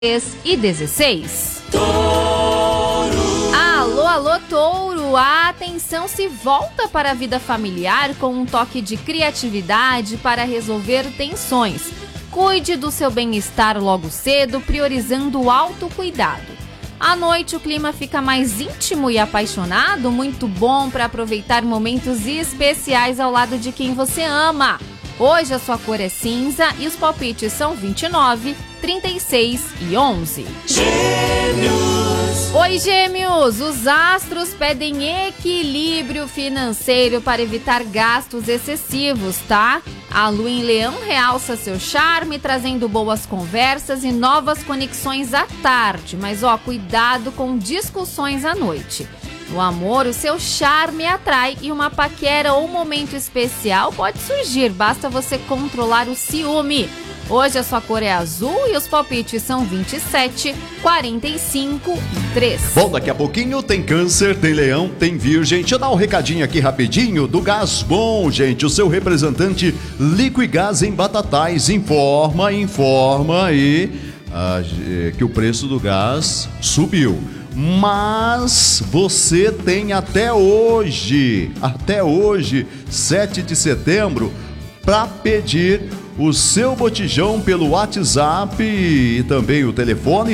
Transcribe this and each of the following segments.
e 16. Alô, alô, touro! A atenção se volta para a vida familiar com um toque de criatividade para resolver tensões. Cuide do seu bem-estar logo cedo, priorizando o autocuidado. À noite o clima fica mais íntimo e apaixonado, muito bom para aproveitar momentos especiais ao lado de quem você ama. Hoje a sua cor é cinza e os palpites são 29, 36 e 11. Gêmeos. Oi, Gêmeos! Os astros pedem equilíbrio financeiro para evitar gastos excessivos, tá? A lua em Leão realça seu charme, trazendo boas conversas e novas conexões à tarde. Mas, cuidado com discussões à noite. No amor, o seu charme atrai e uma paquera ou momento especial pode surgir, basta você controlar o ciúme. Hoje a sua cor é azul e os palpites são 27, 45 e 3. Bom, daqui a pouquinho tem Câncer, tem Leão, tem Virgem. Deixa eu dar um recadinho aqui rapidinho do Gás Bom, gente. O seu representante Liquigás em Batatais informa aí que o preço do gás subiu. Mas você tem até hoje, 7 de setembro, para pedir o seu botijão pelo WhatsApp e também o telefone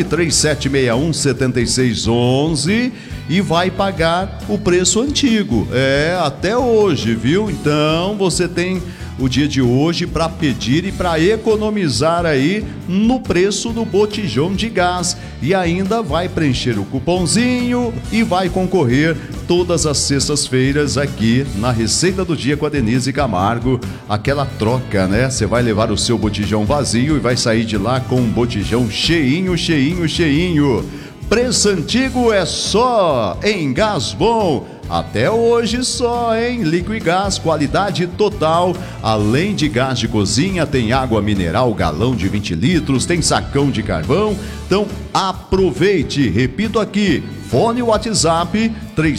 3761-7611 e vai pagar o preço antigo. Até hoje, viu? Então você tem o dia de hoje para pedir e para economizar aí no preço do botijão de gás. E ainda vai preencher o cupomzinho e vai concorrer todas as sextas-feiras aqui na Receita do Dia com a Denise Camargo. Aquela troca, né? Você vai levar o seu botijão vazio e vai sair de lá com um botijão cheinho. Preço antigo é só em Gás Bom. Até hoje só, hein? Liquigás, qualidade total. Além de gás de cozinha, tem água mineral, galão de 20 litros, tem sacão de carvão. Então aproveite, repito aqui, fone WhatsApp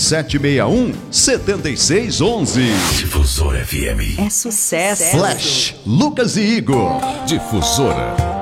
3761-7611. Difusora FM. É sucesso. Flash, Lucas e Igor. Difusora.